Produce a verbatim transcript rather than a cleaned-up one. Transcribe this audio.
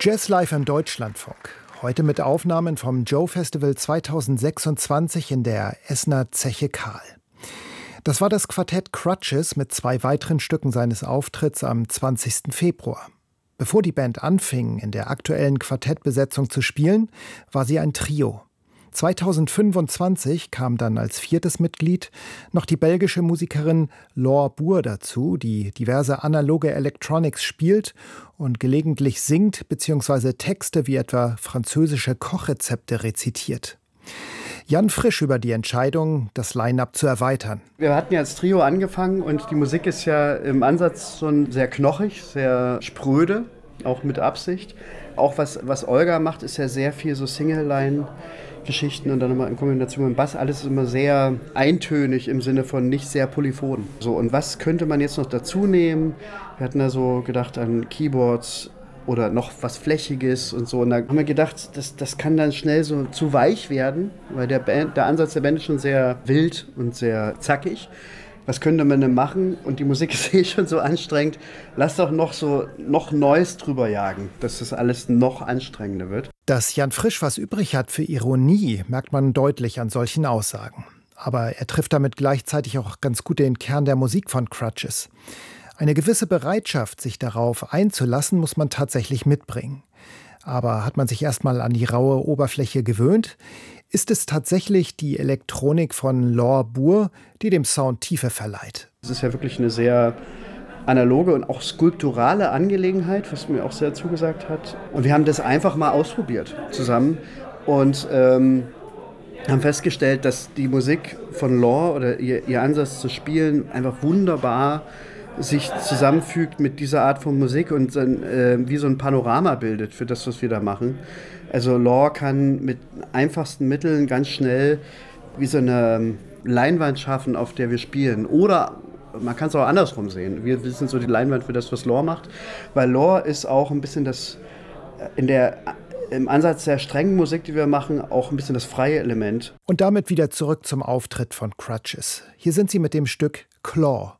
Jazz live im Deutschlandfunk. Heute mit Aufnahmen vom Joe Festival zweitausendsechsundzwanzig in der Essener Zeche Karl. Das war das Quartett Crutches mit zwei weiteren Stücken seines Auftritts am zwanzigsten Februar. Bevor die Band anfing, in der aktuellen Quartettbesetzung zu spielen, war sie ein Trio. zweitausendfünfundzwanzig kam dann als viertes Mitglied noch die belgische Musikerin Laure Boer dazu, die diverse analoge Electronics spielt und gelegentlich singt bzw. Texte wie etwa französische Kochrezepte rezitiert. Jan Frisch über die Entscheidung, das Line-Up zu erweitern. Wir hatten ja als Trio angefangen und die Musik ist ja im Ansatz schon sehr knochig, sehr spröde, auch mit Absicht. Auch was, was Olga macht, ist ja sehr viel so Single-Line-Geschichten und dann nochmal in Kombination mit dem Bass. Alles ist immer sehr eintönig im Sinne von nicht sehr polyphon. So, und was könnte man jetzt noch dazu nehmen? Wir hatten da so gedacht an Keyboards oder noch was Flächiges und so. Und da haben wir gedacht, das, das kann dann schnell so zu weich werden, weil der, Band, der Ansatz der Band ist schon sehr wild und sehr zackig. Was könnte man denn machen? Und die Musik ist eh schon so anstrengend. Lass doch noch so noch Neues drüber jagen, dass das alles noch anstrengender wird. Dass Jan Frisch was übrig hat für Ironie, merkt man deutlich an solchen Aussagen. Aber er trifft damit gleichzeitig auch ganz gut den Kern der Musik von Crutches. Eine gewisse Bereitschaft, sich darauf einzulassen, muss man tatsächlich mitbringen. Aber hat man sich erstmal an die raue Oberfläche gewöhnt, ist es tatsächlich die Elektronik von Laure Boer, die dem Sound Tiefe verleiht. Es ist ja wirklich eine sehr analoge und auch skulpturale Angelegenheit, was mir auch sehr zugesagt hat. Und wir haben das einfach mal ausprobiert zusammen und ähm, haben festgestellt, dass die Musik von Laure oder ihr, ihr Ansatz zu spielen einfach wunderbar sich zusammenfügt mit dieser Art von Musik und dann, äh, wie so ein Panorama bildet für das, was wir da machen. Also Laure kann mit einfachsten Mitteln ganz schnell wie so eine Leinwand schaffen, auf der wir spielen. Oder man kann es auch andersrum sehen. Wir, wir sind so die Leinwand für das, was Laure macht. Weil Laure ist auch ein bisschen das, in der, im Ansatz der strengen Musik, die wir machen, auch ein bisschen das freie Element. Und damit wieder zurück zum Auftritt von Crutches. Hier sind sie mit dem Stück Claw.